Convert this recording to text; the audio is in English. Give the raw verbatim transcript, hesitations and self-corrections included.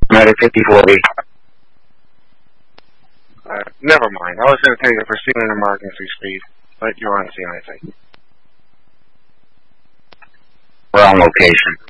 United fifty forty. Uh, never mind. I was going to tell you to proceed in emergency speed, but you're on C I C. We're on location.